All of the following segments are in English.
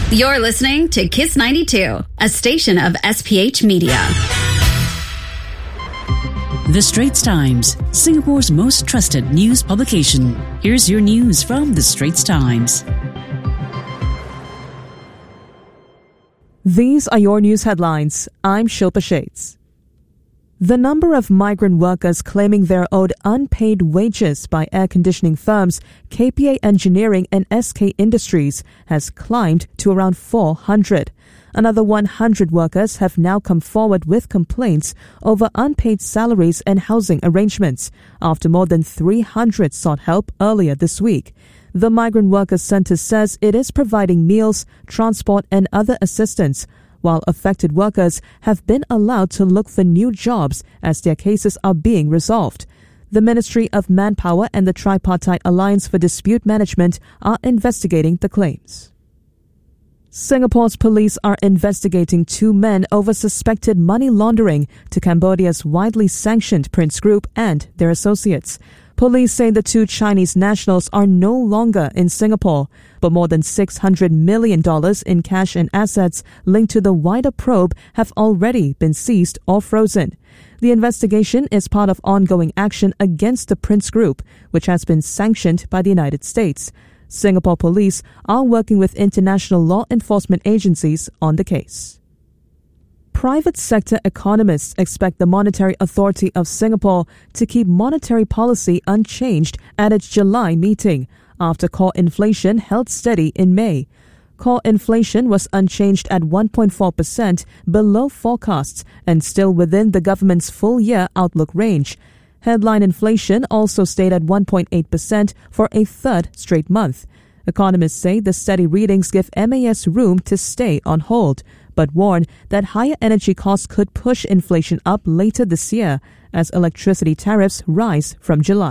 You're listening to Kiss 92, a station of SPH Media. The Straits Times, Singapore's most trusted news publication. Here's your news from The Straits Times. These are your news headlines. I'm Shilpa Shades. The number of migrant workers claiming they're owed unpaid wages by air conditioning firms KPA Engineering and SK Industries has climbed to around 400. Another 100 workers have now come forward with complaints over unpaid salaries and housing arrangements after more than 300 sought help earlier this week. The Migrant Workers Centre says it is providing meals, transport and other assistance, while affected workers have been allowed to look for new jobs as their cases are being resolved. The Ministry of Manpower and the Tripartite Alliance for Dispute Management are investigating the claims. Singapore's police are investigating 2 men over suspected money laundering to Cambodia's widely sanctioned Prince Group and their associates. Police say the 2 Chinese nationals are no longer in Singapore, but more than $600 million in cash and assets linked to the wider probe have already been seized or frozen. The investigation is part of ongoing action against the Prince Group, which has been sanctioned by the United States. Singapore police are working with international law enforcement agencies on the case. Private sector economists expect the Monetary Authority of Singapore to keep monetary policy unchanged at its July meeting, after core inflation held steady in May. Core inflation was unchanged at 1.4%, below forecasts and still within the government's full-year outlook range. Headline inflation also stayed at 1.8% for a third straight month. Economists say the steady readings give MAS room to stay on hold, but warn that higher energy costs could push inflation up later this year as electricity tariffs rise from July.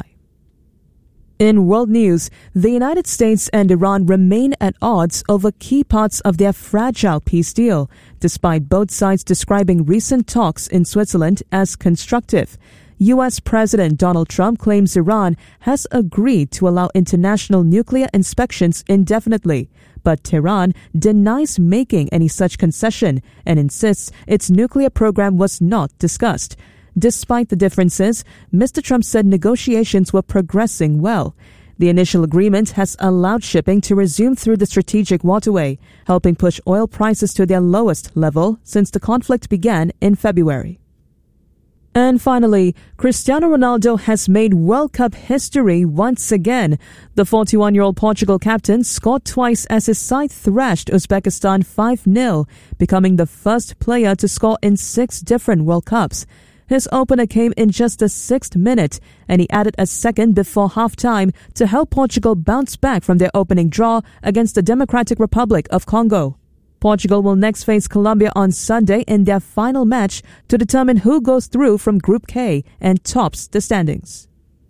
In world news, the United States and Iran remain at odds over key parts of their fragile peace deal, despite both sides describing recent talks in Switzerland as constructive. U.S. President Donald Trump claims Iran has agreed to allow international nuclear inspections indefinitely, but Tehran denies making any such concession and insists its nuclear program was not discussed. Despite the differences, Mr. Trump said negotiations were progressing well. The initial agreement has allowed shipping to resume through the strategic waterway, helping push oil prices to their lowest level since the conflict began in February. And finally, Cristiano Ronaldo has made World Cup history once again. The 41-year-old Portugal captain scored twice as his side thrashed Uzbekistan 5-0, becoming the first player to score in 6 different World Cups. His opener came in just the 6th minute, and he added a second before halftime to help Portugal bounce back from their opening draw against the Democratic Republic of Congo. Portugal will next face Colombia on Sunday in their final match to determine who goes through from Group K and tops the standings.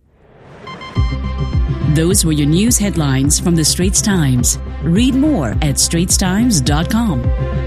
Those were your news headlines from The Straits Times. Read more at straitstimes.com.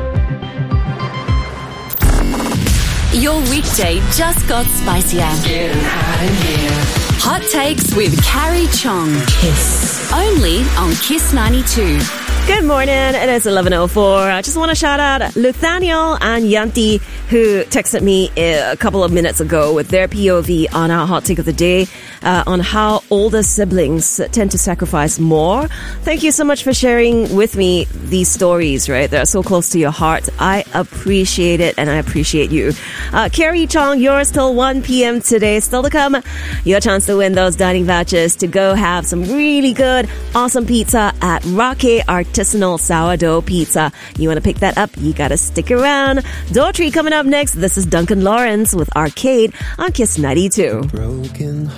Your weekday just got spicier. Getting hot in here. Hot Takes with Carrie Chong. Kiss. Only on Kiss 92. Good morning. It is 11:04. I just want to shout out Luthaniel and Yanti, who texted me a couple of minutes ago with their POV on our hot take of the day, on how older siblings tend to sacrifice more. Thank you so much for sharing with me these stories, right? They're so close to your heart. I appreciate it, and I appreciate you. Carrie Chong, yours till 1 p.m. today. Still to come, your chance to win those dining vouchers to go have some really good, awesome pizza at Rocky Artisanal Sourdough Pizza. You want to pick that up? You got to stick around. Daughtry coming up next. This is Duncan Lawrence with Arcade on Kiss 92. Broken